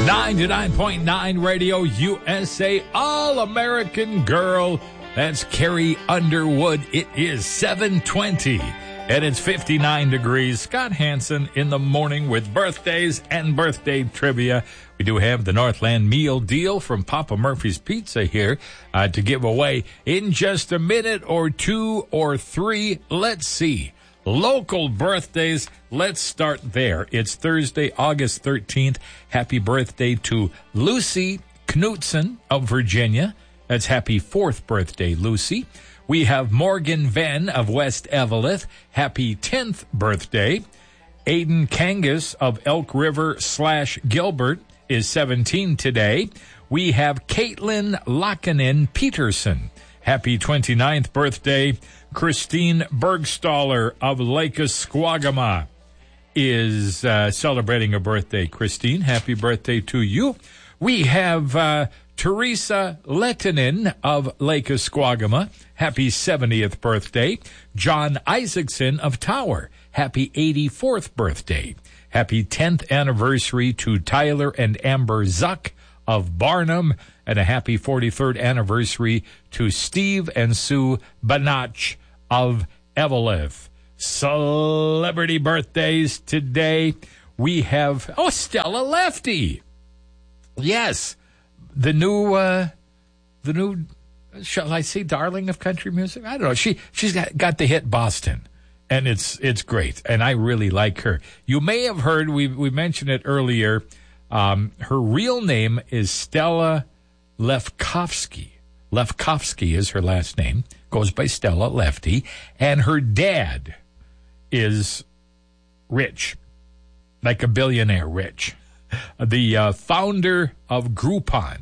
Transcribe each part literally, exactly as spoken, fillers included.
ninety-nine point nine Radio U S A, All-American Girl. That's Carrie Underwood. It is seven twenty, and it's fifty-nine degrees. Scott Hansen in the morning with birthdays and birthday trivia. We do have the Northland meal deal from Papa Murphy's Pizza here uh, to give away in just a minute or two or three. Let's see. Local birthdays, let's start there. It's Thursday, August thirteenth. Happy birthday to Lucy Knutson of Virginia. That's happy fourth birthday, Lucy. We have Morgan Venn of West Eveleth. Happy tenth birthday. Aiden Kangas of Elk River slash Gilbert is seventeen today. We have Caitlin Lockenen Peterson. Happy twenty-ninth birthday. Christine Bergstaller of Lake Esquagama is uh, celebrating a birthday. Christine, happy birthday to you. We have uh, Teresa Lettinen of Lake Esquagama. Happy seventieth birthday. John Isaacson of Tower. Happy eighty-fourth birthday. Happy tenth anniversary to Tyler and Amber Zuck of Barnum. And a happy forty-third anniversary to Steve and Sue Banach of Eveleth. Celebrity birthdays today. We have, oh, Stella Lefty. Yes, the new, uh, the new, shall I say, darling of country music? I don't know. She, she's got, got the hit Boston, and it's, it's great. And I really like her. You may have heard, we, we mentioned it earlier. Um, her real name is Stella Lefkowski. Lefkowski is her last name, goes by Stella Lefty, and her dad is rich, like a billionaire rich, the uh, founder of Groupon,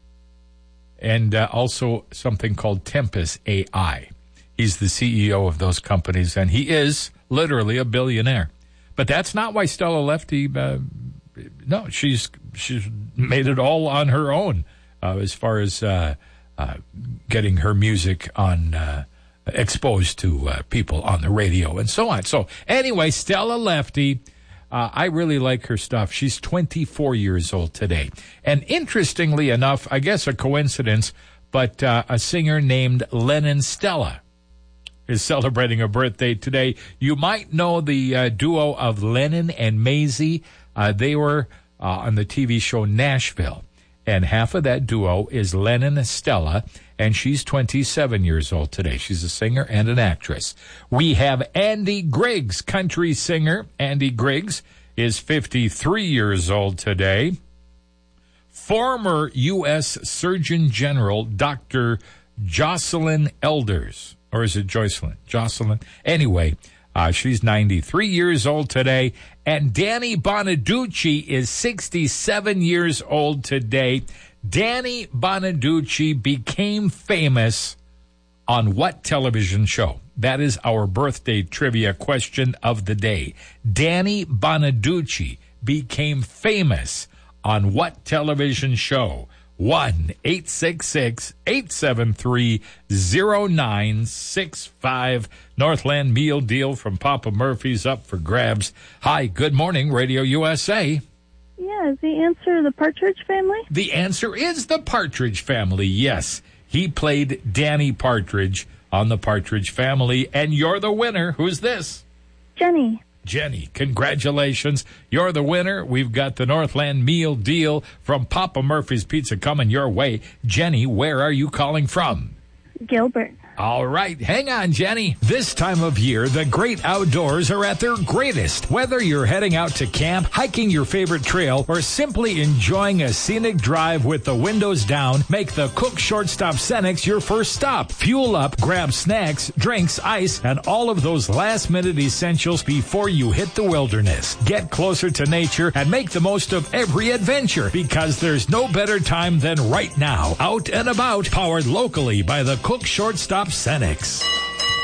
and uh, also something called Tempest A I. He's the C E O of those companies, and he is literally a billionaire. But that's not why Stella Lefty, uh, no, she's she's made it all on her own. Uh, as far as uh, uh, getting her music on uh, exposed to uh, people on the radio and so on. So anyway, Stella Lefty, uh, I really like her stuff. She's twenty-four years old today. And interestingly enough, I guess a coincidence, but uh, a singer named Lennon Stella is celebrating a birthday today. You might know the uh, duo of Lennon and Maisie. Uh, they were uh, on the T V show Nashville. And half of that duo is Lennon Stella, and she's twenty-seven years old today. She's a singer and an actress. We have Andy Griggs, country singer. Andy Griggs is fifty-three years old today. Former U S Surgeon General Doctor Jocelyn Elders. Or is it Jocelyn? Jocelyn. Anyway, uh, she's ninety-three years old today. And Danny Bonaducci is sixty-seven years old today. Danny Bonaducci became famous on what television show? That is our birthday trivia question of the day. Danny Bonaducci became famous on what television show? one eight six six, eight seven three, zero nine six five. Northland meal deal from Papa Murphy's up for grabs. Hi, good morning, Radio U S A. Yeah, is the answer the Partridge Family? The answer is the Partridge Family, yes. He played Danny Partridge on the Partridge Family, and you're the winner. Who's this? Jenny. Jenny, congratulations. You're the winner. We've got the Northland meal deal from Papa Murphy's Pizza coming your way. Jenny, where are you calling from? Gilbert. All right, hang on, Jenny. This time of year, the great outdoors are at their greatest. Whether you're heading out to camp, hiking your favorite trail, or simply enjoying a scenic drive with the windows down, make the Cook Shortstop Cenex your first stop. Fuel up, grab snacks, drinks, ice, and all of those last-minute essentials before you hit the wilderness. Get closer to nature and make the most of every adventure, because there's no better time than right now. Out and about, powered locally by the Cook Shortstop Cenex.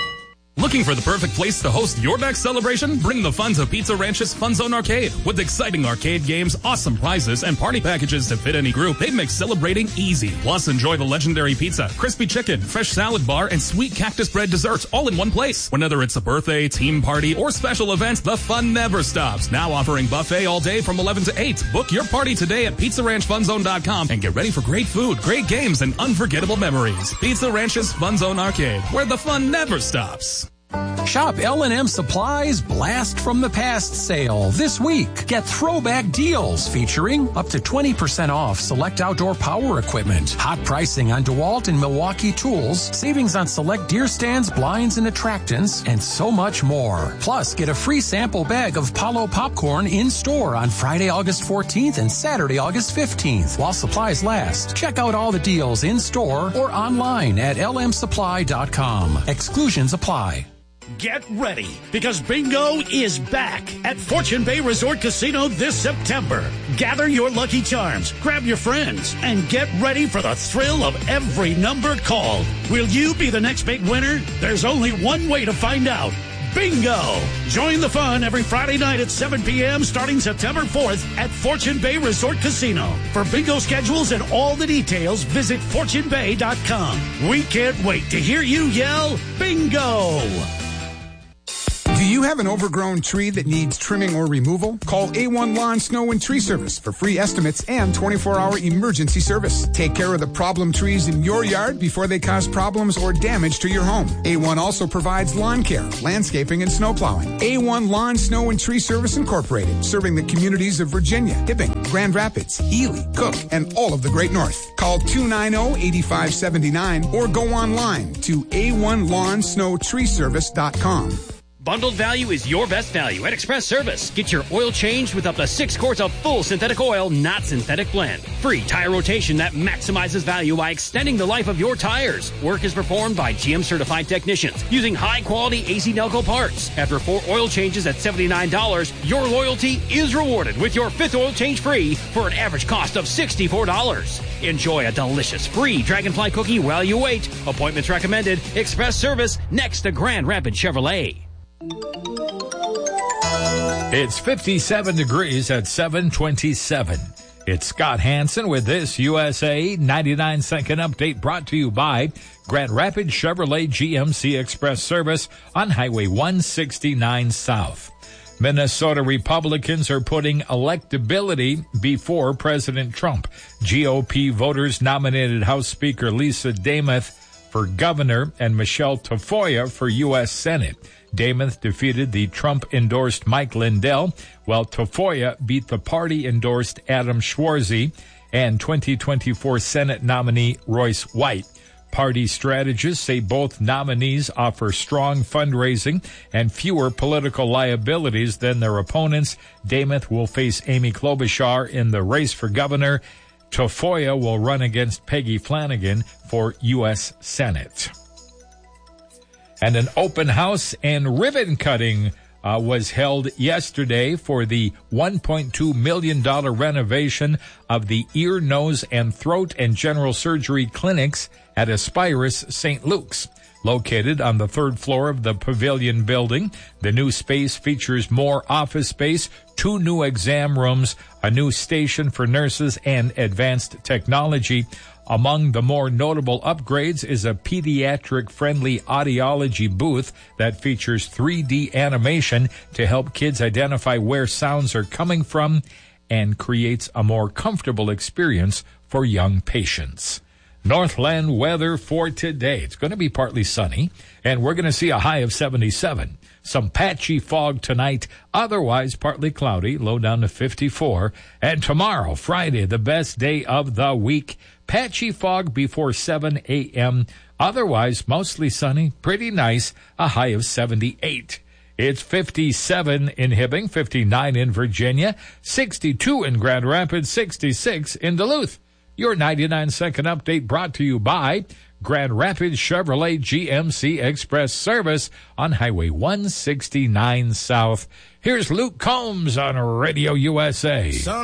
Looking for the perfect place to host your next celebration? Bring the fun to Pizza Ranch's Fun Zone Arcade. With exciting arcade games, awesome prizes, and party packages to fit any group, they make celebrating easy. Plus, enjoy the legendary pizza, crispy chicken, fresh salad bar, and sweet cactus bread desserts all in one place. Whether it's a birthday, team party, or special event, the fun never stops. Now offering buffet all day from eleven to eight. Book your party today at pizza ranch fun zone dot com and get ready for great food, great games, and unforgettable memories. Pizza Ranch's Fun Zone Arcade, where the fun never stops. Shop L and M Supply's Blast from the Past sale this week. Get throwback deals featuring up to twenty percent off select outdoor power equipment, hot pricing on DeWalt and Milwaukee tools, savings on select deer stands, blinds, and attractants, and so much more. Plus, get a free sample bag of Palo popcorn in store on Friday, August fourteenth and Saturday, August fifteenth while supplies last. Check out all the deals in store or online at L M supply dot com. Exclusions apply. Get ready, because bingo is back at Fortune Bay Resort Casino this September. Gather your lucky charms, grab your friends, and get ready for the thrill of every number called. Will you be the next big winner? There's only one way to find out. Bingo! Join the fun every Friday night at seven p.m. starting September fourth at Fortune Bay Resort Casino. For bingo schedules and all the details, visit fortune bay dot com. We can't wait to hear you yell, bingo! Do you have an overgrown tree that needs trimming or removal? Call A one Lawn, Snow, and Tree Service for free estimates and twenty-four hour emergency service. Take care of the problem trees in your yard before they cause problems or damage to your home. A one also provides lawn care, landscaping, and snow plowing. A one Lawn, Snow, and Tree Service Incorporated, serving the communities of Virginia, Hibbing, Grand Rapids, Ely, Cook, and all of the Great North. Call two nine zero, eight five seven nine or go online to A one lawn snow tree service dot com. Bundled value is your best value at Express Service. Get your oil changed with up to six quarts of full synthetic oil, not synthetic blend. Free tire rotation that maximizes value by extending the life of your tires. Work is performed by G M certified technicians using high-quality A C Nelco parts. After four oil changes at seventy-nine dollars, your loyalty is rewarded with your fifth oil change free for an average cost of sixty-four dollars. Enjoy a delicious free Dragonfly cookie while you wait. Appointments recommended. Express Service next to Grand Rapids Chevrolet. It's fifty-seven degrees at seven twenty-seven. It's Scott Hansen with this U S A ninety-nine second update brought to you by Grand Rapids Chevrolet G M C Express Service on Highway one sixty-nine South. Minnesota Republicans are putting electability before President Trump. G O P voters nominated House Speaker Lisa Demuth for governor and Michelle Tafoya for U S Senate. Demuth defeated the Trump-endorsed Mike Lindell, while Tafoya beat the party-endorsed Adam Schwarzy and twenty twenty-four Senate nominee Royce White. Party strategists say both nominees offer strong fundraising and fewer political liabilities than their opponents. Demuth will face Amy Klobuchar in the race for governor. Tafoya will run against Peggy Flanagan for U S Senate. And an open house and ribbon cutting uh, was held yesterday for the one point two million dollars renovation of the ear, nose, and throat and general surgery clinics at Aspirus Saint Luke's. Located on the third floor of the Pavilion building, the new space features more office space, two new exam rooms, a new station for nurses, and advanced technology. Among the more notable upgrades is a pediatric-friendly audiology booth that features three D animation to help kids identify where sounds are coming from and creates a more comfortable experience for young patients. Northland weather for today. It's going to be partly sunny, and we're going to see a high of seventy-seven. Some patchy fog tonight, otherwise partly cloudy, low down to fifty-four. And tomorrow, Friday, the best day of the week, patchy fog before seven a.m., otherwise mostly sunny, pretty nice, a high of seventy-eight. It's fifty-seven in Hibbing, fifty-nine in Virginia, sixty-two in Grand Rapids, sixty-six in Duluth. Your ninety-nine second update brought to you by Grand Rapids Chevrolet G M C Express Service on Highway one sixty-nine South. Here's Luke Combs on Radio U S A.